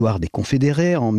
Victoire des Confédérés en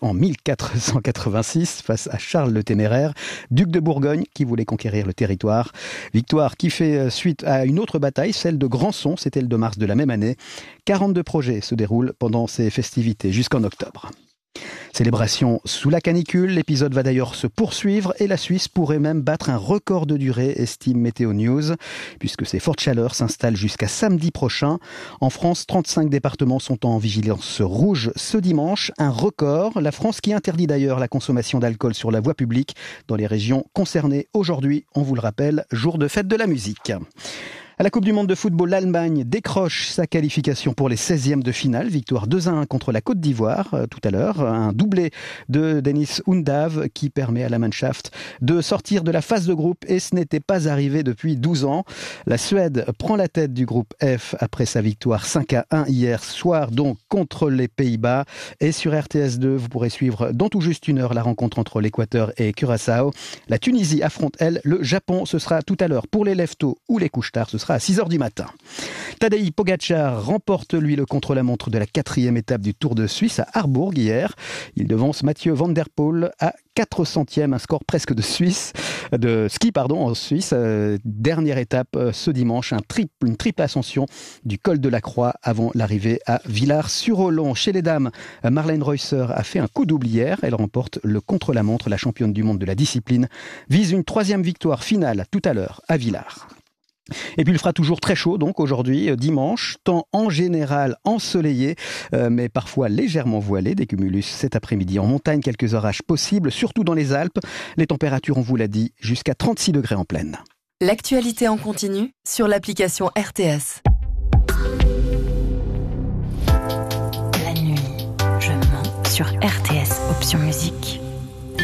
1486 face à Charles le Téméraire, duc de Bourgogne qui voulait conquérir le territoire. Victoire qui fait suite à une autre bataille, celle de Grandson, c'était le 2 mars de la même année. 42 projets se déroulent pendant ces festivités jusqu'en octobre. Célébration sous la canicule, l'épisode va d'ailleurs se poursuivre et la Suisse pourrait même battre un record de durée, estime Météo News, puisque ces fortes chaleurs s'installent jusqu'à samedi prochain. En France, 35 départements sont en vigilance rouge ce dimanche, un record. La France qui interdit d'ailleurs la consommation d'alcool sur la voie publique dans les régions concernées. Aujourd'hui, on vous le rappelle, jour de fête de la musique. À la Coupe du Monde de football, l'Allemagne décroche sa qualification pour les 16e de finale. Victoire 2-1 contre la Côte d'Ivoire tout à l'heure. Un doublé de Dennis Undav qui permet à la Mannschaft de sortir de la phase de groupe et ce n'était pas arrivé depuis 12 ans. La Suède prend la tête du groupe F après sa victoire 5-1 hier soir donc contre les Pays-Bas. Et sur RTS2, vous pourrez suivre dans tout juste une heure la rencontre entre l'Équateur et Curaçao. La Tunisie affronte, elle, le Japon. Ce sera tout à l'heure pour les lève-tôt ou les couches-tard. Ce sera à 6h du matin. Tadej Pogačar remporte, lui, le contre-la-montre de la 4e étape du Tour de Suisse à Harbourg hier. Il devance Mathieu Van Der Poel à 400e, un score presque de ski en Suisse. Dernière étape ce dimanche, une triple ascension du col de la Croix avant l'arrivée à Villars-sur-Olon. Chez les dames, Marlène Reusser a fait un coup double hier. Elle remporte le contre-la-montre. La championne du monde de la discipline vise une 3e victoire finale tout à l'heure à Villars. Et puis il fera toujours très chaud donc aujourd'hui, dimanche, temps en général ensoleillé, mais parfois légèrement voilé, des cumulus cet après-midi en montagne, quelques orages possibles, surtout dans les Alpes. Les températures, on vous l'a dit, jusqu'à 36 degrés en pleine. L'actualité en continu sur l'application RTS. La nuit, je mens sur RTS Option Musique.